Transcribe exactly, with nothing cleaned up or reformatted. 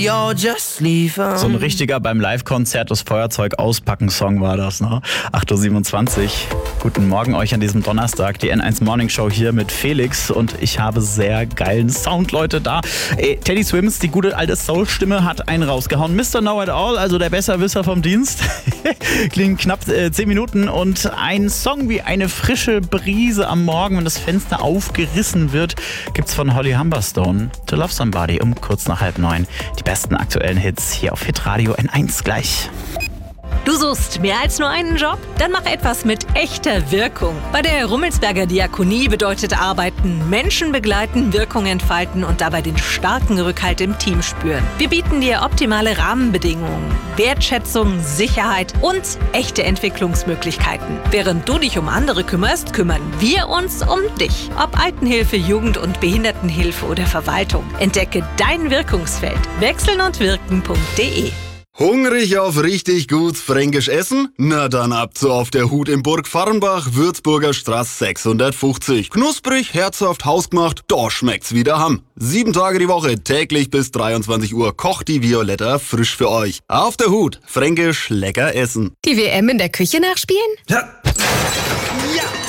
You're just leaving. So ein richtiger beim Live-Konzert das Feuerzeug auspacken Song war das, ne? acht Uhr siebenundzwanzig. Guten Morgen euch an diesem Donnerstag. Die N eins Morning Show hier mit Felix und ich habe sehr geilen Sound, Leute, da. Ey, Teddy Swims, die gute alte Soul-Stimme, hat einen rausgehauen. Mister Know-It-All, also der Besserwisser vom Dienst. Klingen knapp äh, zehn Minuten und ein Song wie eine frische Brise am Morgen, wenn das Fenster aufgerissen wird, gibt's von Holly Humberstone. To Love Somebody um kurz nach halb neun. Die besten aktuellen Hits hier auf Hitradio N eins gleich. Du suchst mehr als nur einen Job? Dann mach etwas mit echter Wirkung. Bei der Rummelsberger Diakonie bedeutet Arbeiten Menschen begleiten, Wirkung entfalten und dabei den starken Rückhalt im Team spüren. Wir bieten dir optimale Rahmenbedingungen, Wertschätzung, Sicherheit und echte Entwicklungsmöglichkeiten. Während du dich um andere kümmerst, kümmern wir uns um dich. Ob Altenhilfe, Jugend- und Behindertenhilfe oder Verwaltung. Entdecke dein Wirkungsfeld. wechseln und wirken punkt de. Hungrig auf richtig gut fränkisch Essen? Na dann ab zu Auf der Hut in Burg Farrenbach, Würzburger Straße sechshundertfünfzig. Knusprig, herzhaft, hausgemacht, da schmeckt's wie daheim. Sieben Tage die Woche, täglich bis dreiundzwanzig Uhr kocht die Violetta frisch für euch. Auf der Hut, fränkisch lecker essen. Die W M in der Küche nachspielen? Ja.